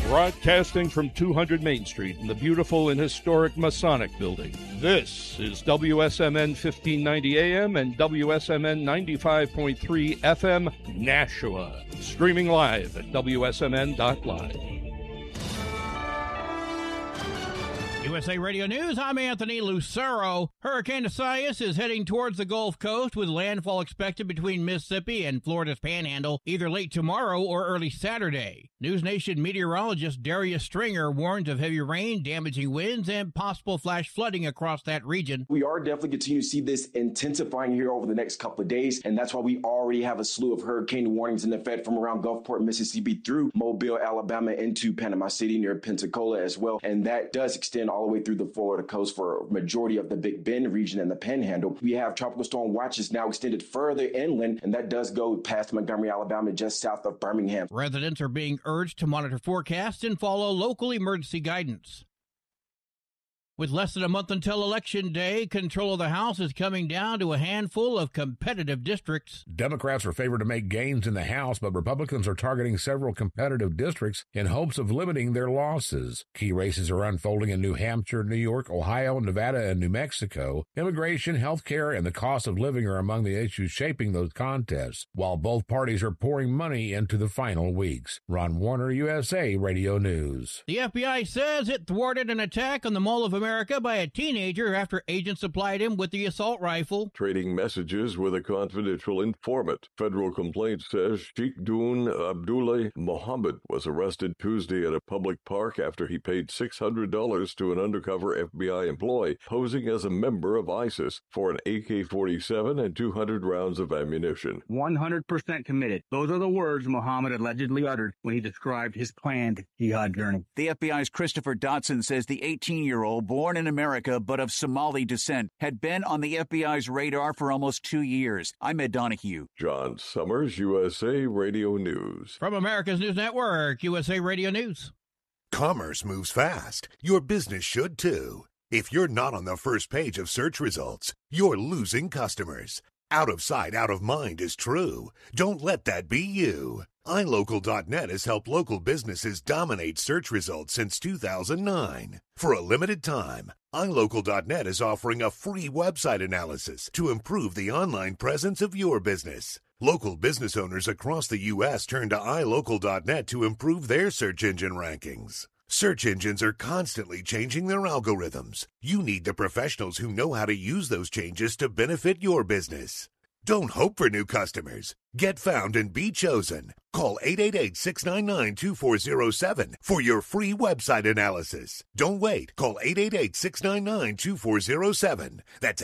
Broadcasting from 200 Main Street in the beautiful and historic Masonic Building. This is WSMN 1590 AM and WSMN 95.3 FM, Nashua. Streaming live at WSMN.live. USA Radio News, I'm Anthony Lucero. Hurricane Isaias is heading towards the Gulf Coast with landfall expected between Mississippi and Florida's Panhandle either late tomorrow or early Saturday. News Nation meteorologist Darius Stringer warns of heavy rain, damaging winds, and possible flash flooding across that region. We are definitely continuing to see this intensifying here over the next couple of days, and that's why we already have a slew of hurricane warnings in effect from around Gulfport, Mississippi through Mobile, Alabama into Panama City near Pensacola as well, and that does extend all the way through the Florida coast for a majority of the Big Bend region and the Panhandle. We have tropical storm watches now extended further inland, and that does go past Montgomery, Alabama, just south of Birmingham. Residents are being urged to monitor forecasts and follow local emergency guidance. With less than a month until Election Day, control of the House is coming down to a handful of competitive districts. Democrats are favored to make gains in the House, but Republicans are targeting several competitive districts in hopes of limiting their losses. Key races are unfolding in New Hampshire, New York, Ohio, Nevada, and New Mexico. Immigration, health care, and the cost of living are among the issues shaping those contests, while both parties are pouring money into the final weeks. Ron Warner, USA Radio News. The FBI says it thwarted an attack on the Mall of America by a teenager after agents supplied him with the assault rifle. Trading messages with a confidential informant. Federal complaint says Sheikh Doon Abdullah Mohammed was arrested Tuesday at a public park after he paid $600 to an undercover FBI employee posing as a member of ISIS for an AK-47 and 200 rounds of ammunition. 100% committed. Those are the words Mohammed allegedly uttered when he described his planned jihad journey. The FBI's Christopher Dotson says the 18-year-old, born in America but of Somali descent, had been on the FBI's radar for almost 2 years. I'm Ed Donahue. John Summers, USA Radio News. From America's News Network, USA Radio News. Commerce moves fast. Your business should too. If you're not on the first page of search results, you're losing customers. Out of sight, out of mind is true. Don't let that be you. iLocal.net has helped local businesses dominate search results since 2009. For a limited time, iLocal.net is offering a free website analysis to improve the online presence of your business. Local business owners across the U.S. turn to iLocal.net to improve their search engine rankings. Search engines are constantly changing their algorithms. You need the professionals who know how to use those changes to benefit your business. Don't hope for new customers. Get found and be chosen. Call 888-699-2407 for your free website analysis. Don't wait. Call 888-699-2407. That's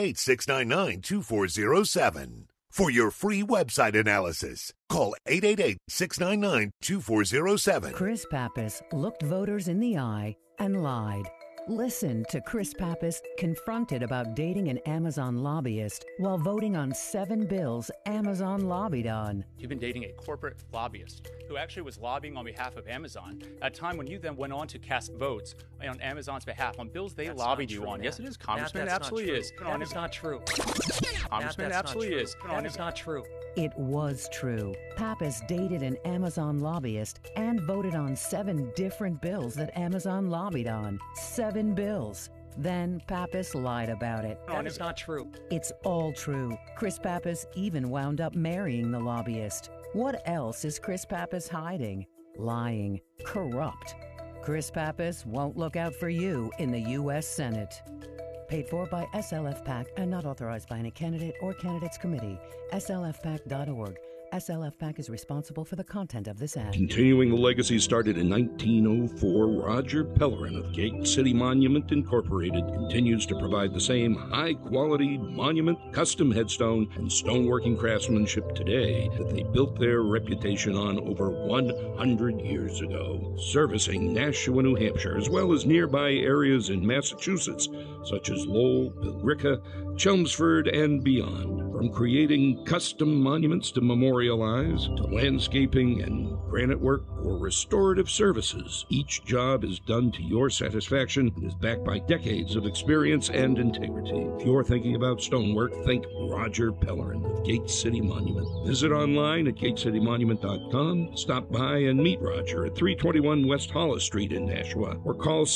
888-699-2407. For your free website analysis, call 888-699-2407. Chris Pappas looked voters in the eye and lied. Listen to Chris Pappas confronted about dating an Amazon lobbyist while voting on 7 bills Amazon lobbied on. You've been dating a corporate lobbyist who actually was lobbying on behalf of Amazon at a time when you then went on to cast votes on Amazon's behalf on bills they lobbied you on. Yes, it is, Congressman. It absolutely is. That is not true. Congressman, it absolutely is. That is not true. It was true. Pappas dated an Amazon lobbyist and voted on 7 different bills that Amazon lobbied on. 7 bills. Then Pappas lied about it. That is not true. It's all true. Chris Pappas even wound up marrying the lobbyist. What else is Chris Pappas hiding? Lying. Corrupt. Chris Pappas won't look out for you in the U.S. Senate. Paid for by SLF PAC and not authorized by any candidate or candidates committee. SLFPAC.org. SLF PAC is responsible for the content of this ad. Continuing the legacy started in 1904, Roger Pellerin of Gate City Monument Incorporated continues to provide the same high-quality monument, custom headstone, and stoneworking craftsmanship today that they built their reputation on over 100 years ago. Servicing Nashua, New Hampshire, as well as nearby areas in Massachusetts, such as Lowell, Billerica, Chelmsford, and beyond. For From creating custom monuments to memorialize, to landscaping and granite work or restorative services, each job is done to your satisfaction and is backed by decades of experience and integrity. If you're thinking about stonework, think Roger Pellerin of Gate City Monument. Visit online at gatecitymonument.com, stop by and meet Roger at 321 West Hollis Street in Nashua, or call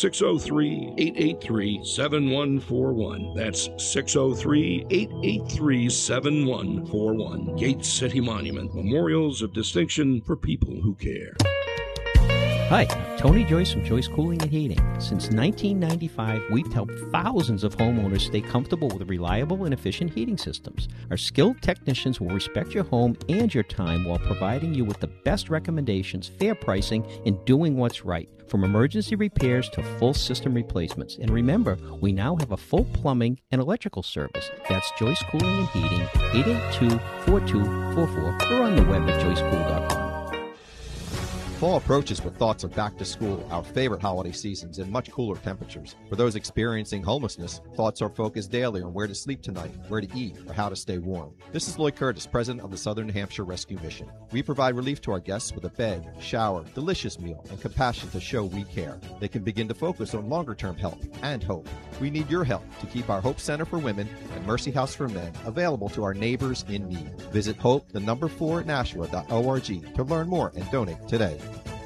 603-883-7141. That's 603-883-7141. Gate City Monument, memorials of distinction for people who care. Hi, I'm Tony Joyce from Joyce Cooling and Heating. Since 1995, we've helped thousands of homeowners stay comfortable with reliable and efficient heating systems. Our skilled technicians will respect your home and your time while providing you with the best recommendations, fair pricing, and doing what's right. From emergency repairs to full system replacements. And remember, we now have a full plumbing and electrical service. That's Joyce Cooling and Heating, 882-4244, or on the web at joycecool.com. Fall approaches with thoughts of back to school, our favorite holiday seasons, and much cooler temperatures. For those experiencing homelessness, thoughts are focused daily on where to sleep tonight, where to eat, or how to stay warm. This is Lloyd Curtis, president of the Southern New Hampshire Rescue Mission. We provide relief to our guests with a bed, shower, delicious meal, and compassion to show we care. They can begin to focus on longer-term help and hope. We need your help to keep our Hope Center for Women and Mercy House for Men available to our neighbors in need. Visit hope4nashua.org to learn more and donate today.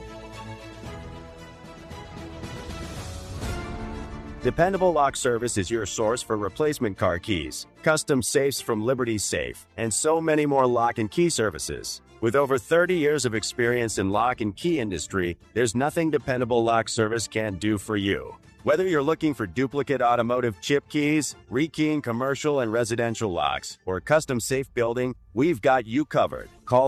Dependable Lock Service is your source for replacement car keys, custom safes from Liberty Safe, and so many more lock and key services. With over 30 years of experience in lock and key industry, there's nothing Dependable Lock Service can't do for you. Whether you're looking for duplicate automotive chip keys, rekeying commercial and residential locks, or custom safe building, we've got you covered. Call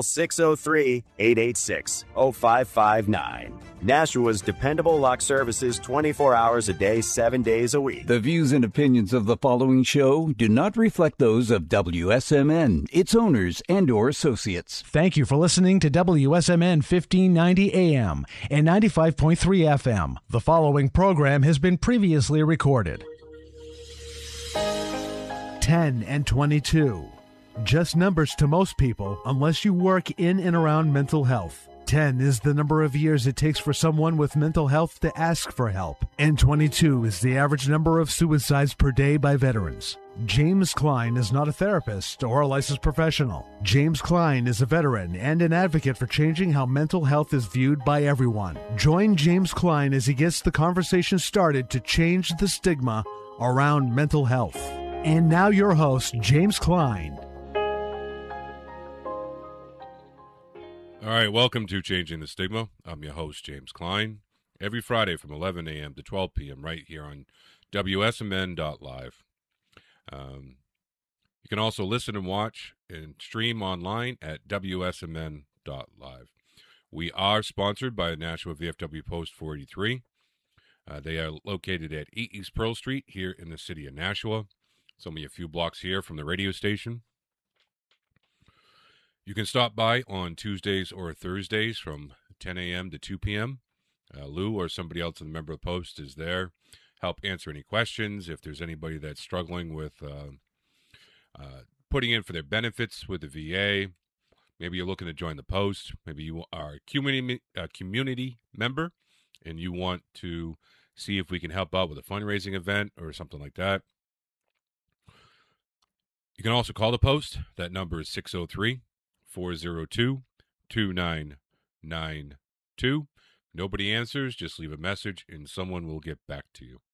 603-886-0559. Nashua's Dependable Lock Services 24 hours a day, 7 days a week. The views and opinions of the following show do not reflect those of WSMN, its owners, and or associates. Thank you for listening to WSMN 1590 AM and 95.3 FM. The following program has been previously recorded. 10 and 22. Just numbers to most people unless you work in and around mental health. 10 is the number of years it takes for someone with mental health to ask for help, and 22 is the average number of suicides per day by veterans. James Klein is not a therapist or a licensed professional. James Klein is a veteran and an advocate for changing how mental health is viewed by everyone. Join James Klein as he gets the conversation started to change the stigma around mental health. And now your host, James Klein. All right, welcome to Changing the Stigma. I'm your host, James Klein. Every Friday from 11 a.m. to 12 p.m. right here on WSMN.live. You can also listen and watch and stream online at WSMN.live. We are sponsored by Nashua VFW Post 483. They are located at 8 East Pearl Street here in the city of Nashua. It's only a few blocks here from the radio station. You can stop by on Tuesdays or Thursdays from 10 a.m. to 2 p.m. Lou or somebody else in the member of the Post is there. Help answer any questions. If there's anybody that's struggling with putting in for their benefits with the VA, maybe you're looking to join the Post. Maybe you are a community member and you want to see if we can help out with a fundraising event or something like that. You can also call the Post. That number is 603-402-2992. Nobody answers. Just leave a message and someone will get back to you.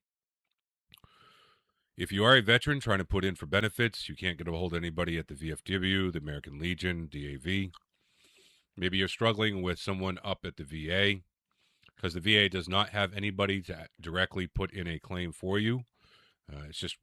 If you are a veteran trying to put in for benefits, you can't get a hold of anybody at the VFW, the American Legion, DAV. Maybe you're struggling with someone up at the VA because the VA does not have anybody to directly put in a claim for you. It's just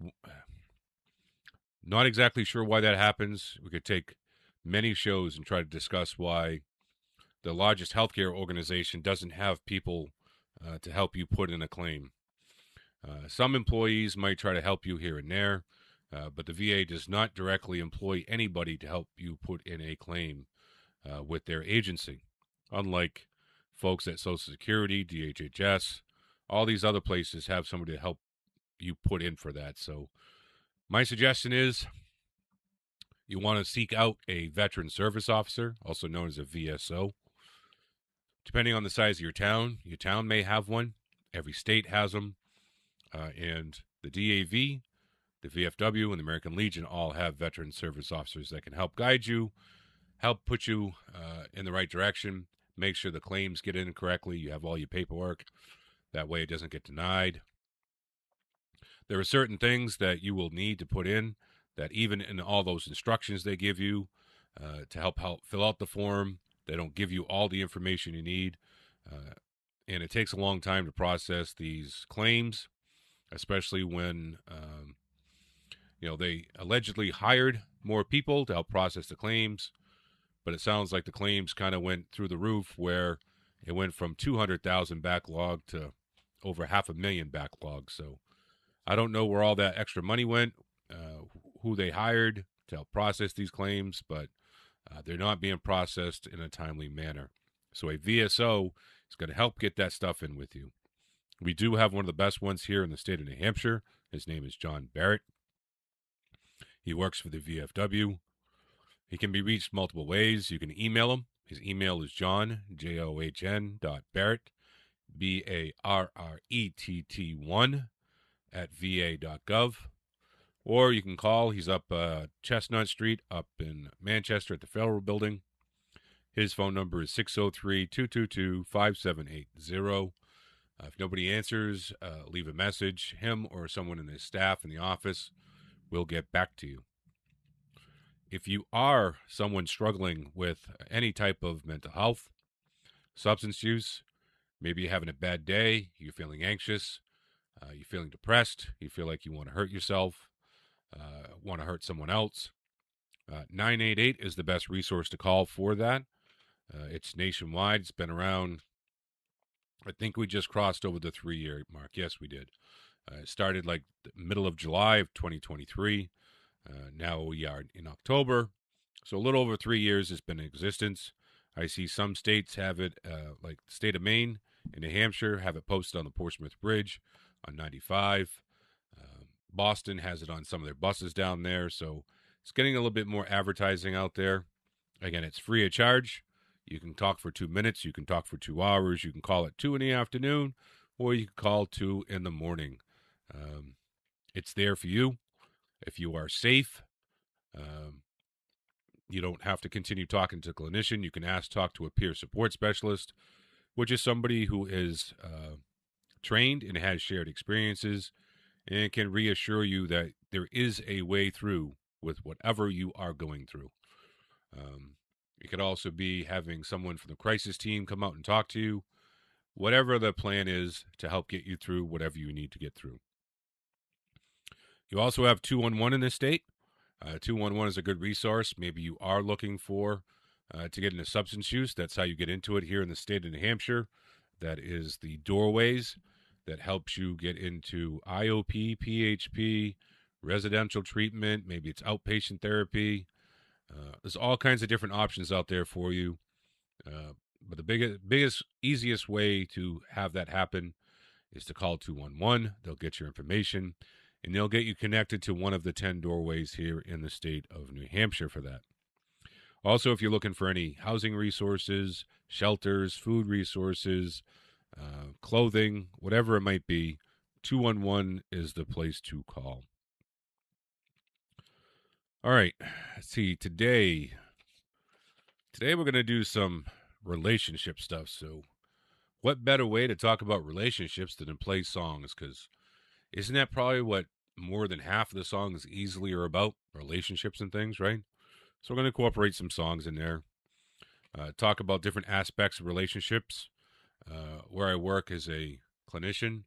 not exactly sure why that happens. We could take many shows and try to discuss why the largest healthcare organization doesn't have people to help you put in a claim. Some employees might try to help you here and there, but the VA does not directly employ anybody to help you put in a claim with their agency. Unlike folks at Social Security, DHHS, all these other places have somebody to help you put in for that. So my suggestion is You want to seek out a veteran service officer, also known as a VSO. Depending on the size of your town may have one. Every state has them. And the DAV, the VFW, and the American Legion all have veteran service officers that can help guide you, help put you in the right direction, make sure the claims get in correctly, you have all your paperwork. That way it doesn't get denied. There are certain things that you will need to put in that even in all those instructions they give you to help fill out the form, they don't give you all the information you need. And it takes a long time to process these claims, especially when, they allegedly hired more people to help process the claims. But it sounds like the claims kind of went through the roof, where it went from 200,000 backlog to over 500,000 backlog. So I don't know where all that extra money went, who they hired to help process these claims, but they're not being processed in a timely manner. So a VSO is going to help get that stuff in with you. We do have one of the best ones here in the state of New Hampshire. His name is John Barrett. He works for the VFW. He can be reached multiple ways. You can email him. His email is John, JOHN.Barrett, BARRETT1 @va.gov. Or you can call. He's up Chestnut Street up in Manchester at the Federal Building. His phone number is 603-222-5780. If nobody answers, leave a message. Him or someone in his staff in the office will get back to you. If you are someone struggling with any type of mental health, substance use, maybe you're having a bad day, you're feeling anxious, you're feeling depressed, you feel like you want to hurt yourself, want to hurt someone else, 988 is the best resource to call for that. It's nationwide. It's been around, I think we just crossed over the 3-year mark. Yes, we did. It started like the middle of July of 2023. Now we are in October. So a little over 3 years it's been in existence. I see some states have it, like the state of Maine and New Hampshire have it posted on the Portsmouth Bridge on 95. Boston has it on some of their buses down there. So it's getting a little bit more advertising out there. Again, it's free of charge. You can talk for 2 minutes. You can talk for 2 hours. You can call at 2 in the afternoon, or you can call 2 in the morning. It's there for you. If you are safe, you don't have to continue talking to a clinician. You can talk to a peer support specialist, which is somebody who is trained and has shared experiences and can reassure you that there is a way through with whatever you are going through. It could also be having someone from the crisis team come out and talk to you, whatever the plan is to help get you through whatever you need to get through. You also have 211 in this state. 211 is a good resource. Maybe you are looking for to get into substance use. That's how you get into it here in the state of New Hampshire. That is the doorways that helps you get into IOP, PHP, residential treatment. Maybe it's outpatient therapy. There's all kinds of different options out there for you. But the biggest, easiest way to have that happen is to call 211. They'll get your information, and they'll get you connected to one of the 10 doorways here in the state of New Hampshire for that. Also, if you're looking for any housing resources, shelters, food resources, clothing, whatever it might be, 211 is the place to call. All right, let's see. Today we're going to do some relationship stuff. So what better way to talk about relationships than to play songs? Because isn't that probably what more than half of the songs easily are about? Relationships and things, right? So we're going to incorporate some songs in there. Talk about different aspects of relationships. Where I work as a clinician,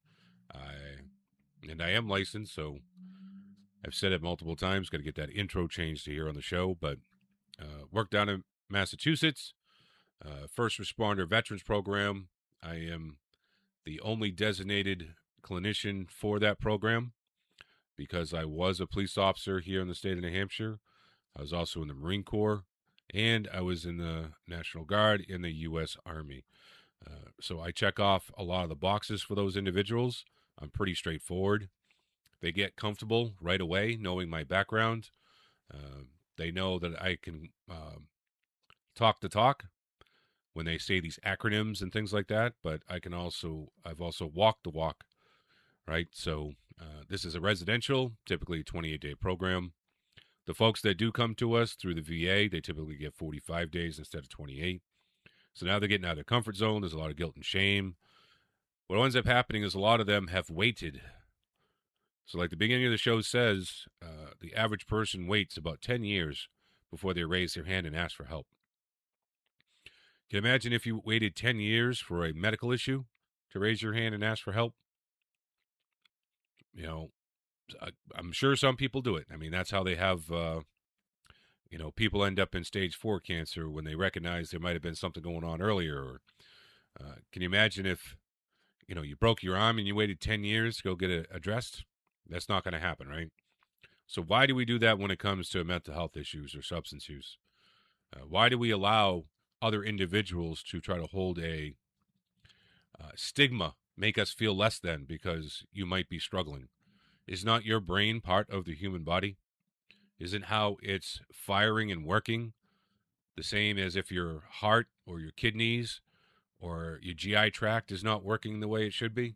I am licensed, so I've said it multiple times, got to get that intro changed to here on the show, but work down in Massachusetts, First Responder Veterans Program. I am the only designated clinician for that program because I was a police officer here in the state of New Hampshire. I was also in the Marine Corps, and I was in the National Guard in the U.S. Army. So I check off a lot of the boxes for those individuals. I'm pretty straightforward. They get comfortable right away knowing my background. They know that I can talk the talk when they say these acronyms and things like that, but I've also walked the walk, right? So this is a residential, typically 28-day program. The folks that do come to us through the VA, they typically get 45 days instead of 28. So now they're getting out of their comfort zone. There's a lot of guilt and shame. What ends up happening is a lot of them have waited. So like the beginning of the show says, the average person waits about 10 years before they raise their hand and ask for help. Can you imagine if you waited 10 years for a medical issue to raise your hand and ask for help? You know, I'm sure some people do it. I mean, that's how they have, people end up in stage 4 cancer when they recognize there might have been something going on earlier. Or can you imagine if, you broke your arm and you waited 10 years to go get it addressed? That's not going to happen, right? So why do we do that when it comes to mental health issues or substance use? Why do we allow other individuals to try to hold a stigma, make us feel less than because you might be struggling? Is not your brain part of the human body? Isn't how it's firing and working the same as if your heart or your kidneys or your GI tract is not working the way it should be?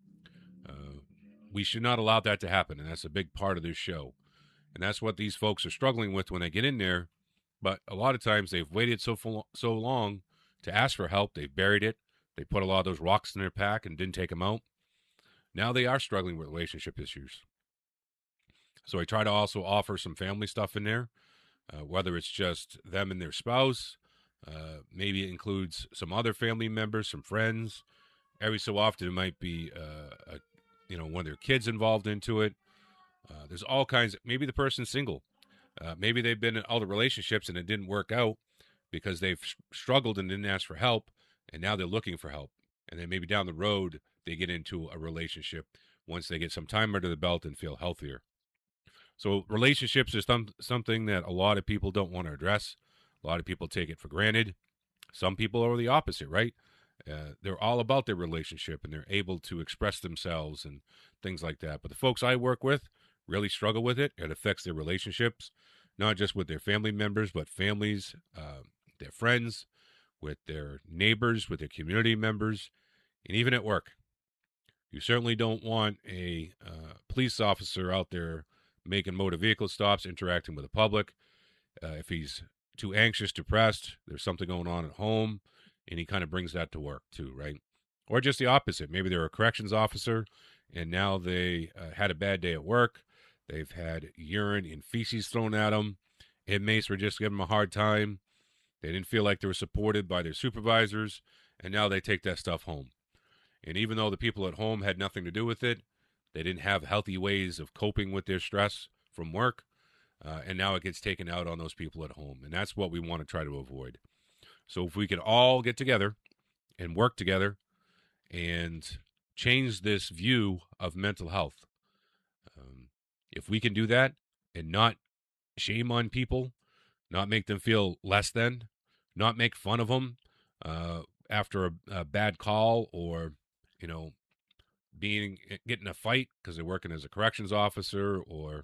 We should not allow that to happen, and that's a big part of this show. And that's what these folks are struggling with when they get in there. But a lot of times they've waited so long to ask for help. They've buried it. They put a lot of those rocks in their pack and didn't take them out. Now they are struggling with relationship issues. So I try to also offer some family stuff in there, whether it's just them and their spouse. Maybe it includes some other family members, some friends. Every so often it might be, one of their kids involved into it. There's all kinds. Maybe the person's single. Maybe they've been in other relationships and it didn't work out because they've struggled and didn't ask for help, and now they're looking for help. And then maybe down the road they get into a relationship once they get some time under the belt and feel healthier. So relationships is something that a lot of people don't want to address. A lot of people take it for granted. Some people are the opposite, right? They're all about their relationship and they're able to express themselves and things like that. But the folks I work with really struggle with it. It affects their relationships, not just with their family members, but families, their friends, with their neighbors, with their community members, and even at work. You certainly don't want a police officer out there making motor vehicle stops, interacting with the public. If he's too anxious, depressed, there's something going on at home, and he kind of brings that to work too, right? Or just the opposite. Maybe they're a corrections officer, and now they had a bad day at work. They've had urine and feces thrown at them. Inmates were just giving them a hard time. They didn't feel like they were supported by their supervisors, and now they take that stuff home. And even though the people at home had nothing to do with it, they didn't have healthy ways of coping with their stress from work, and now it gets taken out on those people at home. And that's what we want to try to avoid. So if we could all get together and work together and change this view of mental health, if we can do that and not shame on people, not make them feel less than, not make fun of them after a bad call or, getting a fight because they're working as a corrections officer or,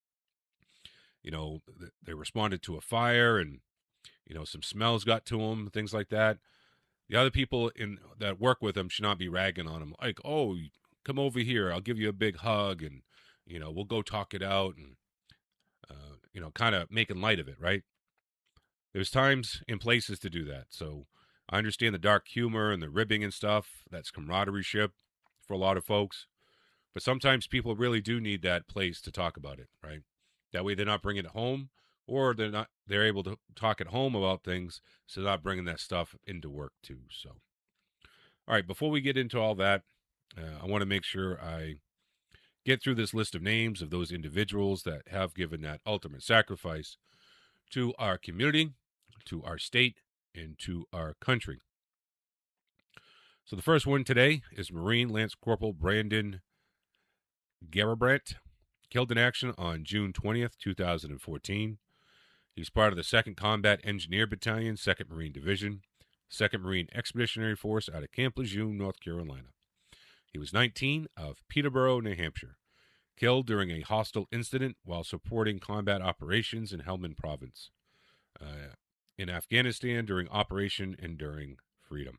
they responded to a fire and, some smells got to them, things like that. The other people that work with them should not be ragging on them. Like, oh, come over here. I'll give you a big hug and, we'll go talk it out and, kind of making light of it, right? There's times and places to do that. So I understand the dark humor and the ribbing and stuff. That's camaraderie-ship for a lot of folks. But sometimes people really do need that place to talk about it, right? That way they're not bringing it home, or they're able to talk at home about things, so they're not bringing that stuff into work too. So, all right, before we get into all that, I want to make sure I get through this list of names of those individuals that have given that ultimate sacrifice to our community, to our state, and to our country. So the first one today is Marine Lance Corporal Brandon Garabrandt, killed in action on June 20th, 2014. He's part of the 2nd Combat Engineer Battalion, 2nd Marine Division, 2nd Marine Expeditionary Force out of Camp Lejeune, North Carolina. He was 19 of Peterborough, New Hampshire. killed during a hostile incident while supporting combat operations in Helmand Province in Afghanistan during Operation Enduring Freedom.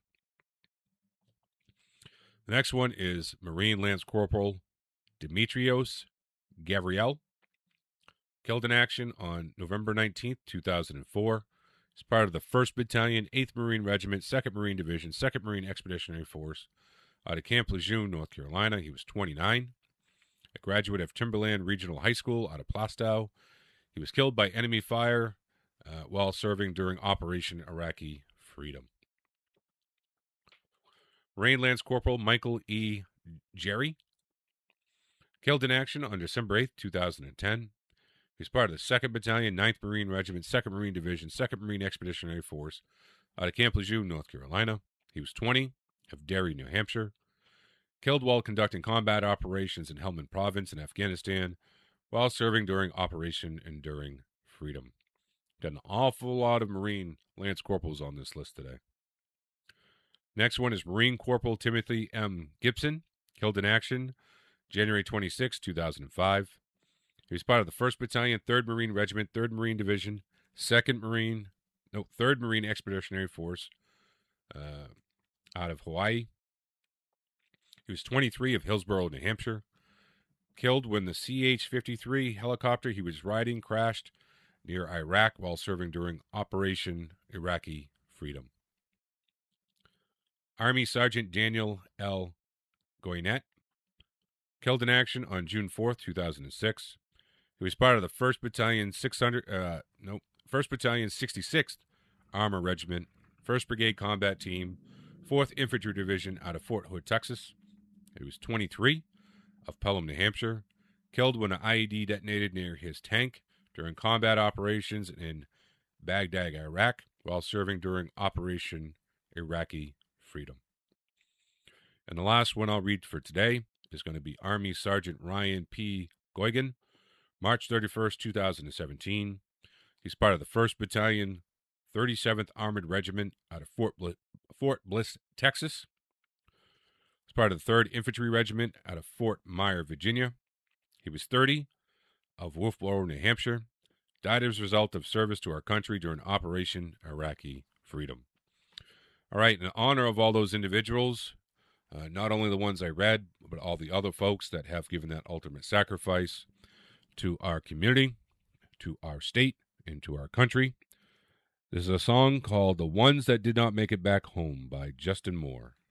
The next one is Marine Lance Corporal Dimitrios Gavriel, killed in action on November 19th, 2004. He's part of the 1st Battalion, 8th Marine Regiment, 2nd Marine Division, 2nd Marine Expeditionary Force out of Camp Lejeune, North Carolina. He was 29. A graduate of Timberland Regional High School out of Plastow. He was killed by enemy fire while serving during Operation Iraqi Freedom. Marine Lance Corporal Michael E. Jerry, killed in action on December 8th, 2010. He's part of the 2nd Battalion, 9th Marine Regiment, 2nd Marine Division, 2nd Marine Expeditionary Force out of Camp Lejeune, North Carolina. He was 20, of Derry, New Hampshire. Killed while conducting combat operations in Helmand Province in Afghanistan while serving during Operation Enduring Freedom. Got an awful lot of Marine Lance Corporals on this list today. Next one is Marine Corporal Timothy M. Gibson, killed in action January 26, 2005. He was part of the 1st Battalion, 3rd Marine Regiment, 3rd Marine Division, 3rd Marine Expeditionary Force out of Hawaii. He was 23, of Hillsborough, New Hampshire. Killed when the CH-53 helicopter he was riding crashed near Iraq while serving during Operation Iraqi Freedom. Army Sergeant Daniel L. Goynet, killed in action on June 4th, 2006. He was part of the 1st Battalion 1st Battalion 66th Armor Regiment, 1st Brigade Combat Team, 4th Infantry Division out of Fort Hood, Texas. He was 23, of Pelham, New Hampshire. Killed when an IED detonated near his tank during combat operations in Baghdad, Iraq, while serving during Operation Iraqi Freedom. And the last one I'll read for today is going to be Army Sergeant Ryan P. Goigan, March 31st, 2017. He's part of the 1st Battalion, 37th Armored Regiment out of Fort Bliss, Texas. He's part of the 3rd Infantry Regiment out of Fort Myer, Virginia. He was 30, of Wolfboro, New Hampshire. Died as a result of service to our country during Operation Iraqi Freedom. All right, in honor of all those individuals, not only the ones I read, but all the other folks that have given that ultimate sacrifice to our community, to our state, and to our country. This is a song called The Ones That Did Not Make It Back Home by Justin Moore.